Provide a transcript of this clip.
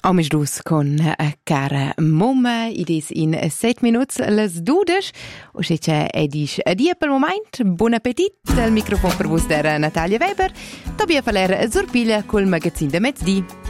Omis dus con cara momma, idis in 7 minuts les dudes. O c'è edis adia pel moment. Buon appetit. Al microfono per vos der Natalia Weber. Tobia faler Zurpiglia col magazzin de mezzdi.